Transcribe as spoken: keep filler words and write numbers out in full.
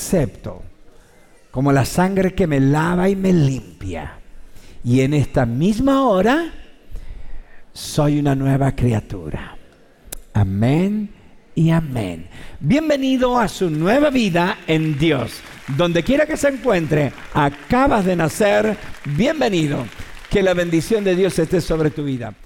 acepto como la sangre que me lava y me limpia. Y en esta misma hora soy una nueva criatura. Amén y amén. Bienvenido a su nueva vida en Dios. Donde quiera que se encuentre, acabas de nacer. Bienvenido. Que la bendición de Dios esté sobre tu vida.